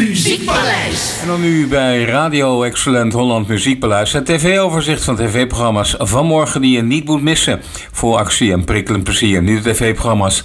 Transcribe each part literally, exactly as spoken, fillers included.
Muziekpaleis. En dan nu bij Radio Excellent Holland Muziekpaleis. Het tv-overzicht van tv-programma's van morgen die je niet moet missen. Voor actie en prikkelend plezier. Nu de tv-programma's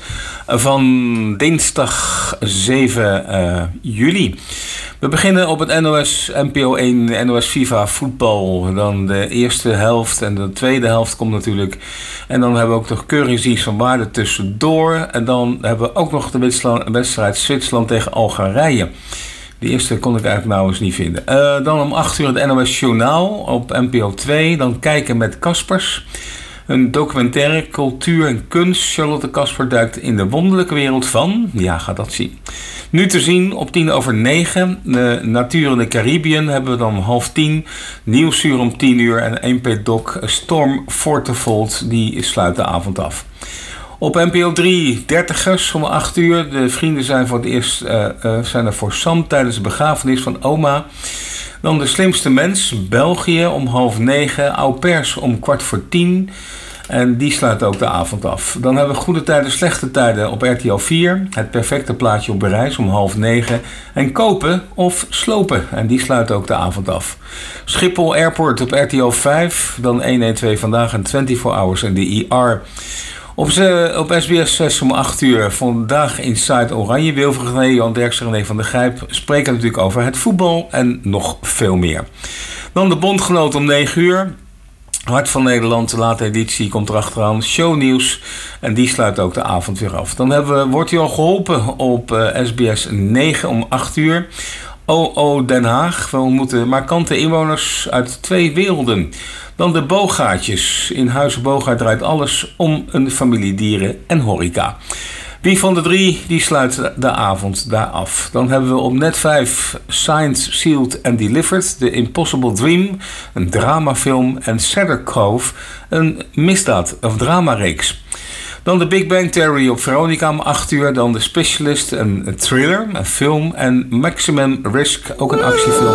van dinsdag zeven juli. We beginnen op het N O S N P O één, N O S Viva voetbal. Dan de eerste helft en de tweede helft komt natuurlijk. En dan hebben we ook nog keuringsdienst van waarde tussendoor. En dan hebben we ook nog de wedstrijd Zwitserland tegen Algerije. De eerste kon ik eigenlijk nauwelijks niet vinden. Uh, dan om acht uur het N O S Journaal op N P O twee. Dan kijken met Caspers. Een documentaire, cultuur en kunst. Charlotte Kasper duikt in de wonderlijke wereld van... Ja, ga dat zien. Nu te zien op tien over negen. De Natuur in de Caribbean hebben we dan om half tien. Nieuwsuur om tien uur. En één P-doc Storm Fortevold. Die sluit de avond af. Op N P O drie, dertigers om acht uur. De vrienden zijn voor het eerst uh, uh, zijn er voor Sam tijdens de begrafenis van oma. Dan De Slimste Mens, België om half negen. Au pairs om kwart voor tien. En die sluit ook de avond af. Dan hebben we Goede Tijden, Slechte Tijden op R T L vier. Het perfecte plaatje op bereis om half negen. En Kopen of Slopen. En die sluit ook de avond af. Schiphol Airport op R T L vijf. Dan honderdtwaalf Vandaag en vierentwintig Hours en de I R. Op, ze, op S B S zes om acht uur. Vandaag Inside Oranje. Wilfried René, Jan Derksen, René van der Gijp spreken natuurlijk over het voetbal en nog veel meer. Dan de Bondgenoot om negen uur. Hart van Nederland, de late editie komt erachteraan. Shownieuws. En die sluit ook de avond weer af. Dan hebben we, wordt hij al geholpen op uh, S B S negen om acht uur. O O Den Haag. We ontmoeten markante inwoners uit twee werelden. Dan de Boogaatjes. In Huizen Boogaard draait alles om een familie dieren en horeca. Wie van de drie, die sluit de avond daar af. Dan hebben we op Net vijf Signed, Sealed and Delivered. The Impossible Dream, een dramafilm. En Cedar Cove, een misdaad- of dramareeks. Dan de Big Bang Theory op Veronica om acht uur. Dan The Specialist, een thriller, een film. En Maximum Risk, ook een actiefilm.